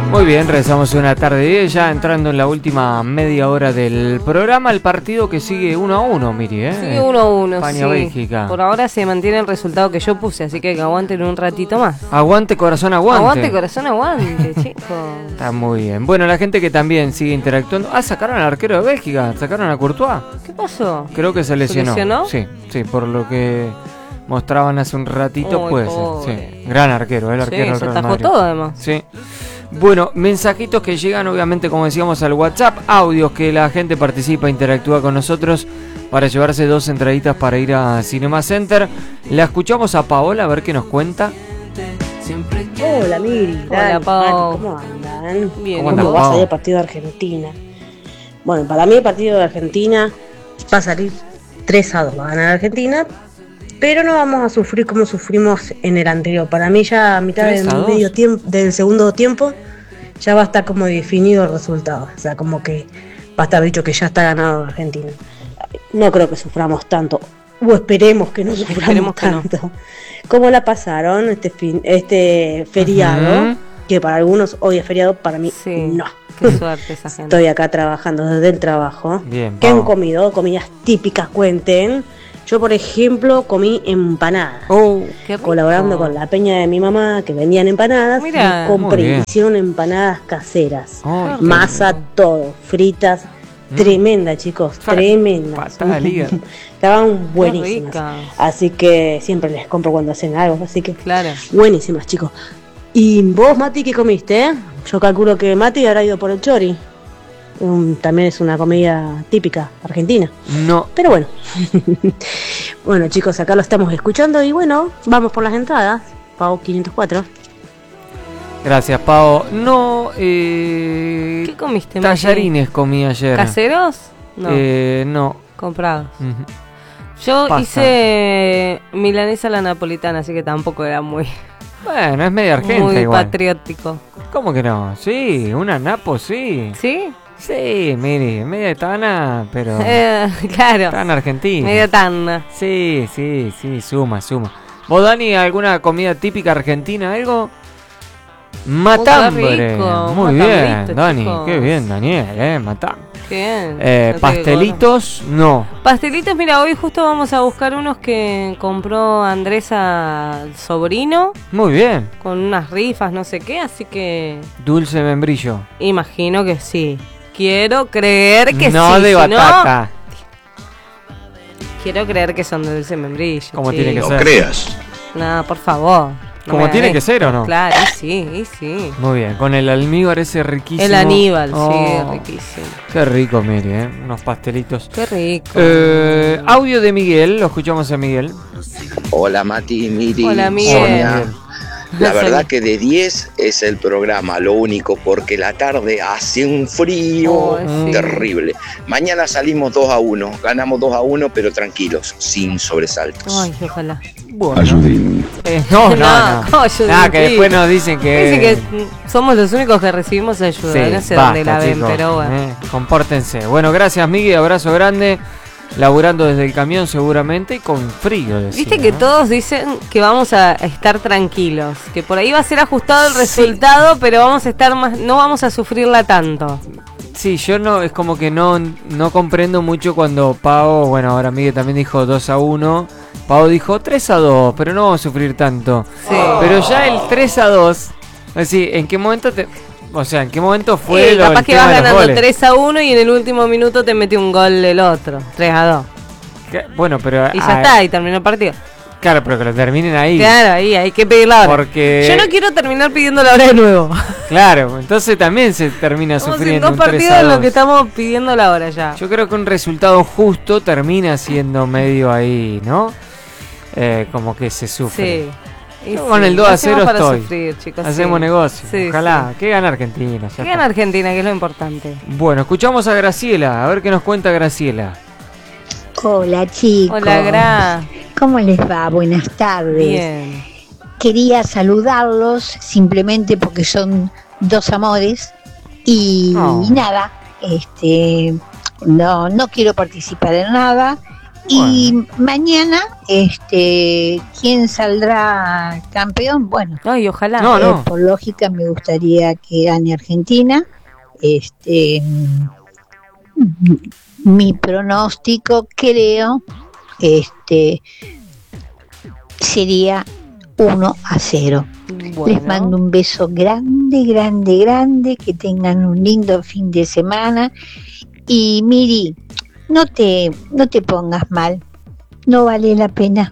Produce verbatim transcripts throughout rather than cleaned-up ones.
Muy bien, regresamos una tarde diez, ya entrando en la última media hora del programa. El partido que sigue uno a uno, Miri, ¿eh? Sigue uno a uno, España-Bélgica. Sí. Por ahora se mantiene el resultado que yo puse, así que que aguanten un ratito más. Aguante, corazón, aguante. Aguante, corazón, aguante, chicos. Está muy bien. Bueno, la gente que también sigue interactuando. Ah, sacaron al arquero de Bélgica, sacaron a Courtois. ¿Qué pasó? Creo que se lesionó. ¿Se lesionó? Sí, sí, por lo que mostraban hace un ratito, Uy, puede pobre. ser. Sí. Gran arquero, el arquero Sí, del se Real atajó Madrid. todo además. Sí. Bueno, mensajitos que llegan obviamente como decíamos al WhatsApp, audios que la gente participa, interactúa con nosotros para llevarse dos entraditas para ir a Cinema Center. La escuchamos a Paola a ver qué nos cuenta. Hola Miri, Hola, Pau. ¿cómo andan? Bien, ¿Cómo ¿Cómo andas, va a Pau? salir el partido de Argentina? Bueno, para mí el partido de Argentina va a salir tres a dos, va a ganar Argentina, pero no vamos a sufrir como sufrimos en el anterior. Para mí ya a mitad ¿tres a del dos? medio tiempo, del segundo tiempo, ya va a estar como definido el resultado. O sea, como que va a estar dicho que ya está ganado Argentina. No creo que suframos tanto, o esperemos que no suframos Esperemos que no. tanto. ¿Cómo la pasaron este fin, este feriado? Ujú. Que para algunos hoy es feriado, para mí Sí, no. qué suerte esa gente. Estoy acá trabajando desde el trabajo. Bien, ¿Qué han Pau. comido? Comidas típicas, cuenten. Yo, por ejemplo, comí empanadas. Oh, Qué rico. Colaborando con la peña de mi mamá, que vendían empanadas. Mirá. y compré, Muy bien. hicieron empanadas caseras. oh, Qué Masa, rico. todo, fritas. Mm. Tremenda, chicos, Fa- tremendas. patada al hígado. Estaban buenísimas. rica. Así que siempre les compro cuando hacen algo. Así que Claro. buenísimas, chicos. ¿Y vos, Mati, qué comiste? eh? Yo calculo que Mati habrá ido por el chori. Um, también es una comida típica argentina. no. Pero bueno. Bueno, chicos, acá lo estamos escuchando y bueno, vamos por las entradas. Pago quinientos cuatro. Gracias, Pau. No, eh... ¿Qué comiste, Mati? tallarines comí ayer. ¿Caseros? No, Eh, no. comprados. Ujú. Yo Pasta. hice milanesa a la napolitana, así que tampoco era muy, Bueno, es media argenta muy igual. patriótico. ¿Cómo que no? Sí, una napo, sí. ¿Sí? Sí, mire, media tana, pero Eh, claro, tan argentina. media tana. Sí, sí, sí, suma, suma. ¿Vos, Dani, alguna comida típica argentina, algo? Matambre. rico, Muy matambrito, bien, Dani. chicos. Qué bien, Daniel, eh, matambre. Qué bien. Eh, No sé qué pastelitos, no. comer. Pastelitos, mira, hoy justo vamos a buscar unos que compró Andrés al sobrino Muy bien. con unas rifas, no sé qué, así que Dulce membrillo. imagino que sí. Quiero creer que no sí. de si batata. no, quiero creer que son de dulce membrillo. Como sí. tiene que No ser. creas. No, por favor. no Como me tiene hagas que ser, ¿o no? Claro, y sí, y sí. Muy bien, con el almíbar ese riquísimo. El Aníbal, Oh, sí, riquísimo. Qué rico, mire, eh, unos pastelitos. Qué rico. Eh, audio de Miguel, lo escuchamos a Miguel. Hola Mati, Miri, Hola, Miguel. Sonia. Hola, La verdad Sonia. que de diez es el programa, lo único, porque la tarde hace un frío Oh, sí. terrible. Mañana salimos dos a uno, ganamos dos a uno, pero tranquilos, sin sobresaltos. Ay, ojalá. Bueno. Eh, no, no, no. ¿cómo ayudín? Nada, que después nos dicen que... Dicen que mm, somos los únicos que recibimos ayuda. Sí, no sé basta, dónde la ven, chicos, pero bueno. eh, compórtense. Bueno, gracias, Miguel, abrazo grande. Laburando desde el camión seguramente y con frío. Decía, Viste que ¿no? todos dicen que vamos a estar tranquilos, que por ahí va a ser ajustado el Sí. resultado, pero vamos a estar más, no vamos a sufrirla tanto. Sí, yo no, es como que no, no comprendo mucho cuando Pau, bueno, ahora Miguel también dijo dos a uno, Pau dijo tres a dos, pero no vamos a sufrir tanto. Sí. Pero ya el tres a dos, es decir, ¿en qué momento te, o sea, en qué momento fue Eh, lo, capaz el que tema vas de los ganando goles? tres a uno y en el último minuto te mete un gol el otro, tres a dos. Que- Bueno, pero Y ya ah, está, y terminó el partido. Claro, pero que lo terminen ahí. Claro, ahí hay que pedir la hora. Porque Yo no quiero terminar pidiendo la hora de nuevo. Claro, entonces también se termina Estamos en sufriendo dos un tres partidos a en dos. lo que estamos pidiendo la hora ya. Yo creo que un resultado justo termina siendo medio ahí, ¿no? Eh, como que se sufre. Sí. Y Yo sí, con el dos a hacemos cero para estoy. sufrir, chicos, Hacemos sí. negocio. Sí, Ojalá. sí. Que gane Argentina. ya Que está. gane Argentina, que es lo importante. Bueno, escuchamos a Graciela. A ver qué nos cuenta Graciela. Hola chicos. Hola, Gra. ¿Cómo les va? Buenas tardes. Bien. Quería saludarlos simplemente porque son dos amores y, Oh. y nada, este, no, no quiero participar en nada Y bueno. Mañana, este, ¿quién saldrá campeón? Bueno, ay, ojalá. No, eh, no. Por lógica me gustaría que gane Argentina. Este, mi pronóstico, creo, este, sería uno a cero. Bueno. Les mando un beso grande, grande, grande, que tengan un lindo fin de semana. Y Miri, no te, no te pongas mal, no vale la pena.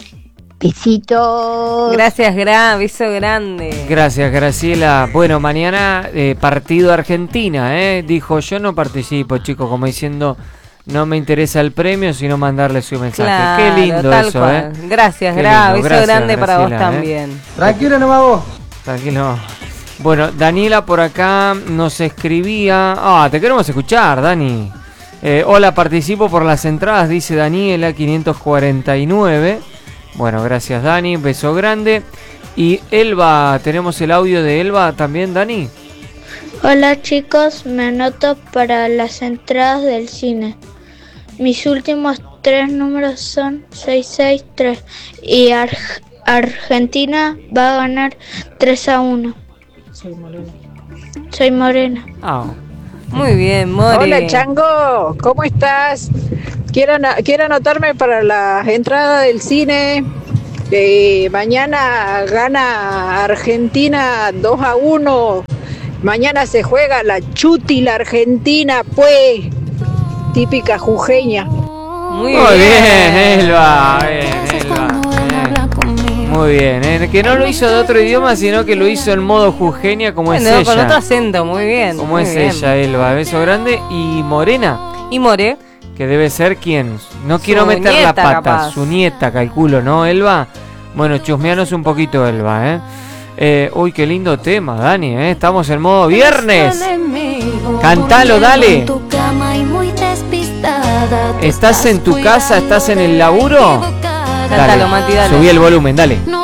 Besitos. Gracias, Gra, beso grande. Gracias, Graciela. Bueno, mañana eh, partido Argentina, ¿eh? Dijo, yo no participo, chicos, como diciendo, no me interesa el premio, sino mandarle su mensaje. Claro, Qué lindo tal eso, cual. ¿eh? Gracias, Qué Gra, lindo. beso Gracias, grande para vos Graciela, también. ¿eh? Tranquilo nomás vos. Tranquilo. Bueno, Daniela por acá nos escribía. Ah, te queremos escuchar, Dani. Eh, hola, participo por las entradas, dice Daniela, quinientos cuarenta y nueve. Bueno, gracias, Dani. Beso grande. Y Elba, ¿tenemos el audio de Elba también, Dani? Hola chicos, me anoto para las entradas del cine. Mis últimos tres números son seis seis tres y Ar- Argentina va a ganar tres a uno. Soy morena. Soy morena. Ah, Muy bien, More. Hola Chango, ¿cómo estás? Quiero, ana- quiero anotarme para las entradas del cine. Eh, mañana gana Argentina dos a uno. Mañana se juega la chuti, la Argentina, pues. Típica jujeña. Muy, muy bien, bien. Elba. Bien, Elba. Eh. Muy bien, eh. Que no lo hizo de otro idioma, sino que lo hizo en modo jujeña, como Bueno, es con ella. otro acento, muy bien. Como muy es bien. ella, Elba. Beso grande. Y Morena, Y More, que debe ser quién. No Su quiero meter la nieta, pata, capaz. su nieta, calculo, ¿no, Elba? Bueno, chusmeanos un poquito, Elba, ¿eh? Eh, uy, qué lindo tema, Dani, ¿eh? Estamos en modo viernes. Cantalo, dale. ¿Estás en tu casa? ¿Estás en el laburo? cántalo, Dale, Mati, dale. subí el volumen, dale.